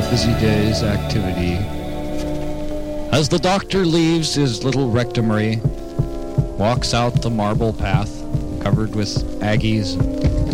busy day's activity. As the doctor leaves his little rectory, walks out the marble path covered with Aggies